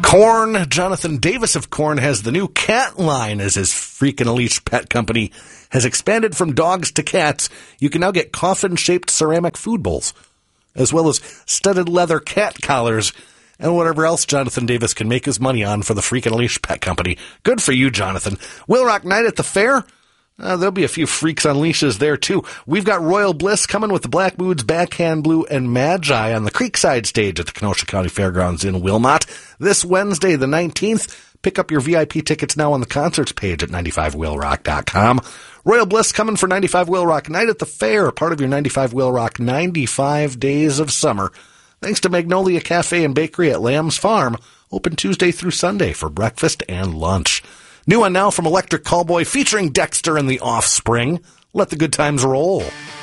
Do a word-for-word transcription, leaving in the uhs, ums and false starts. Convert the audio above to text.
Korn, Jonathan Davis of Korn, has the new cat line as his Freakin' Unleashed pet company has expanded from dogs to cats. You can now get coffin-shaped ceramic food bowls, as well as studded leather cat collars, and whatever else Jonathan Davis can make his money on for the Freakin' Unleashed pet company. Good for you, Jonathan. Will Rock Night at the fair? Uh, there'll be a few freaks on leashes there, too. We've got Royal Bliss coming with the Black Moods, Backhand Blue, and Magi on the Creekside stage at the Kenosha County Fairgrounds in Wilmot this Wednesday, the nineteenth. Pick up your V I P tickets now on the concerts page at ninety-five will rock dot com. Royal Bliss coming for ninety-five Will Rock Night at the Fair, part of your ninety-five Will Rock ninety-five Days of Summer. Thanks to Magnolia Cafe and Bakery at Lamb's Farm, open Tuesday through Sunday for breakfast and lunch. New one now from Electric Callboy featuring Dexter and the Offspring. Let the good times roll.